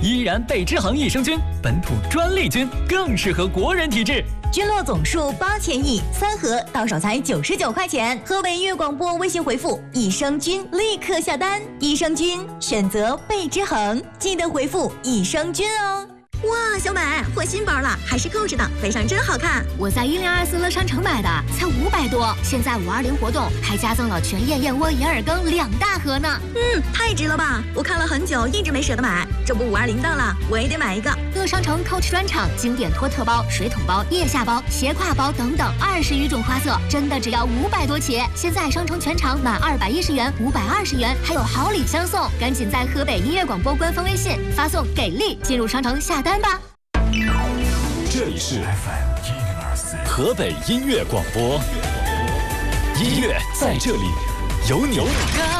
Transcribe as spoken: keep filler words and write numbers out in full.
依然贝之恒益生菌，本土专利菌，更适合国人体质。 菌落总数八千亿，三盒到手才九十九块钱。河北音乐广播微信回复益生菌，立刻下单。益生菌选择贝之恒，记得回复益生菌哦。 哇，小美换新包了，还是购置的，背上真好看。 我在一零二四乐商城买的，才五百多。现在五二零活动还加赠了全燕燕窝银耳羹两大盒呢。 嗯，太值了吧！我看了很久，一直没舍得买。这不五二零到了，我也得买一个。 乐商城 Coach 专场经典托特包、水桶包、腋下包、斜挎包等等二十余种花色，真的只要五百多起。现在商城全场满二百一十元、五百二十元，还有好礼相送。赶紧在河北音乐广播官方微信发送“给力”进入商城下单吧。 这里是 F M 河北音乐广播，音乐在这里有你。